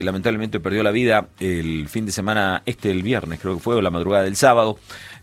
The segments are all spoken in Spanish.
lamentablemente perdió la vida el fin de semana, el viernes creo que fue, o la madrugada del sábado.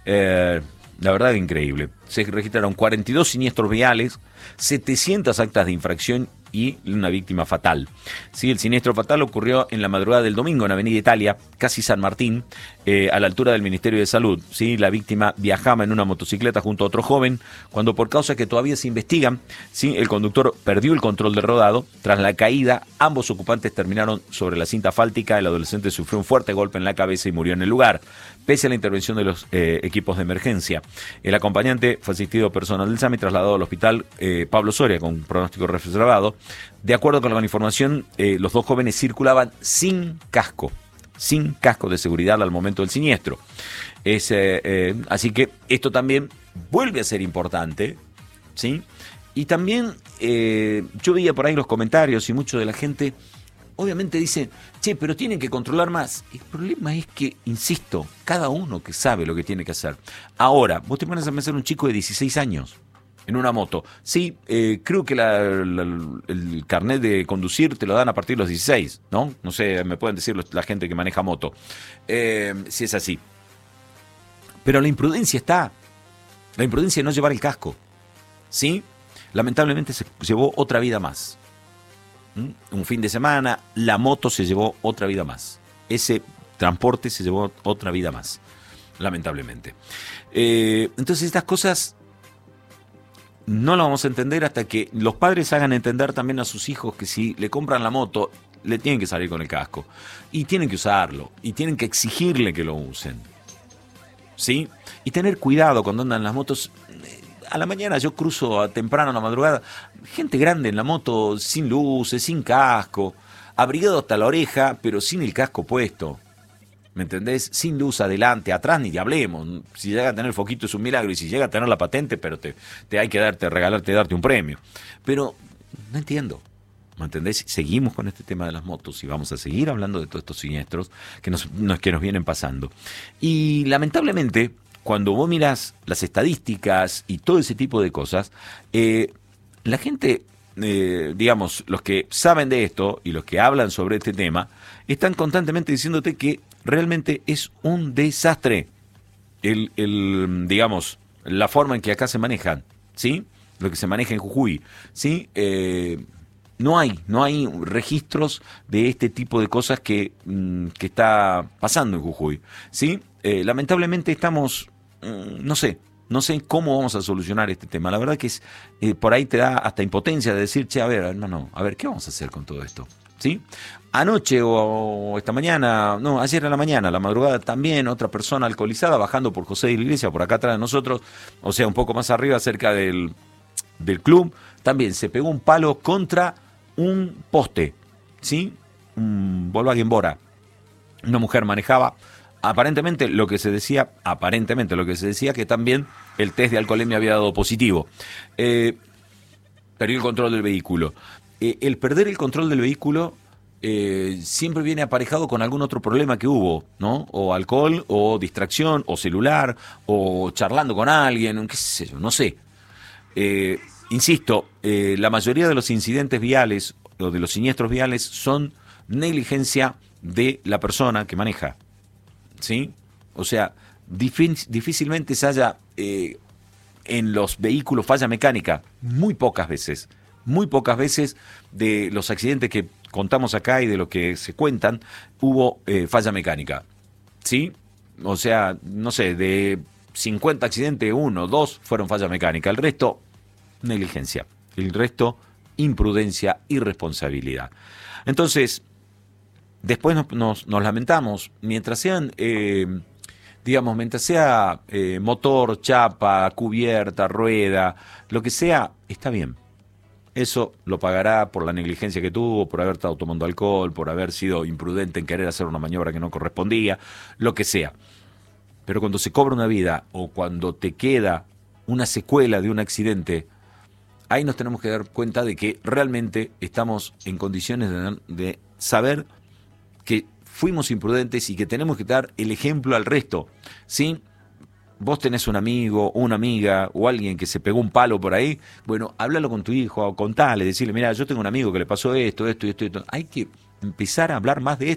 La verdad que increíble. Se registraron 42 siniestros viales, 700 actas de infracción y una víctima fatal. Sí, el siniestro fatal ocurrió en la madrugada del domingo en Avenida Italia, casi San Martín, a la altura del Ministerio de Salud. Sí, la víctima viajaba en una motocicleta junto a otro joven, cuando por causas que todavía se investigan, sí, el conductor perdió el control del rodado. Tras la caída, ambos ocupantes terminaron sobre la cinta asfáltica. El adolescente sufrió un fuerte golpe en la cabeza y murió en el lugar, pese a la intervención de los equipos de emergencia. El acompañante fue asistido personal del SAMI y trasladado al hospital Pablo Soria con pronóstico reservado. De acuerdo con la información, los dos jóvenes circulaban sin casco de seguridad al momento del siniestro. Así que esto también vuelve a ser importante, ¿sí? Y también yo veía por ahí los comentarios y mucho de la gente obviamente dice, che, pero tienen que controlar más. El problema es que, insisto, cada uno que sabe lo que tiene que hacer. Ahora, vos te pones a pensar un chico de 16 años en una moto. Sí, creo que el carnet de conducir te lo dan a partir de los 16, ¿no? No sé, me pueden decir la gente que maneja moto, si es así. Pero la imprudencia está. La imprudencia de no llevar el casco, ¿sí? Lamentablemente se llevó otra vida más. Un fin de semana, la moto se llevó otra vida más. Ese transporte se llevó otra vida más, lamentablemente. Entonces estas cosas no las vamos a entender hasta que los padres hagan entender también a sus hijos que si le compran la moto, le tienen que salir con el casco. Y tienen que usarlo. Y tienen que exigirle que lo usen. ¿Sí? Y tener cuidado cuando andan las motos. A la mañana yo cruzo temprano a la madrugada, gente grande en la moto, sin luces, sin casco, abrigado hasta la oreja, pero sin el casco puesto. ¿Me entendés? Sin luz adelante, atrás ni te hablemos. Si llega a tener foquito es un milagro, y si llega a tener la patente, pero te hay que darte un premio. Pero no entiendo. ¿Me entendés? Seguimos con este tema de las motos y vamos a seguir hablando de todos estos siniestros que nos vienen pasando. Y lamentablemente, cuando vos mirás las estadísticas y todo ese tipo de cosas, la gente, digamos, los que saben de esto y los que hablan sobre este tema, están constantemente diciéndote que realmente es un desastre digamos, la forma en que acá se manejan, ¿sí? Lo que se maneja en Jujuy, ¿sí? No hay registros de este tipo de cosas que está pasando en Jujuy, ¿sí? Lamentablemente estamos, no sé cómo vamos a solucionar este tema. La verdad que es por ahí te da hasta impotencia de decir, che, a ver, hermano, a ver, ¿qué vamos a hacer con todo esto? ¿Sí? Anoche o esta mañana, no, ayer a la mañana, a la madrugada también, otra persona alcoholizada bajando por José de la Iglesia, por acá atrás de nosotros, o sea, un poco más arriba, cerca del club, también se pegó un palo contra un poste, ¿sí? Un Volkswagen Bora. Una mujer manejaba, aparentemente lo que se decía que también el test de alcoholemia había dado positivo. Perdió el control del vehículo. El perder el control del vehículo siempre viene aparejado con algún otro problema que hubo, ¿no? O alcohol, o distracción, o celular, o charlando con alguien, qué sé yo, no sé. Insisto, la mayoría de los incidentes viales o de los siniestros viales son negligencia de la persona que maneja, ¿sí? O sea, difícilmente se haya en los vehículos falla mecánica, muy pocas veces de los accidentes que contamos acá y de lo que se cuentan, hubo falla mecánica, ¿sí? O sea, no sé, de 50 accidentes, 1, 2 fueron falla mecánica, el resto negligencia, el resto imprudencia, irresponsabilidad. Entonces, después nos lamentamos, mientras sean, mientras sea motor, chapa, cubierta, rueda, lo que sea, está bien. Eso lo pagará por la negligencia que tuvo, por haber estado tomando alcohol, por haber sido imprudente en querer hacer una maniobra que no correspondía, lo que sea. Pero cuando se cobra una vida o cuando te queda una secuela de un accidente, ahí nos tenemos que dar cuenta de que realmente estamos en condiciones de saber que fuimos imprudentes y que tenemos que dar el ejemplo al resto, ¿sí? Vos tenés un amigo o una amiga o alguien que se pegó un palo por ahí, bueno, háblalo con tu hijo, contale, decirle, mira, yo tengo un amigo que le pasó esto. Hay que empezar a hablar más de esto.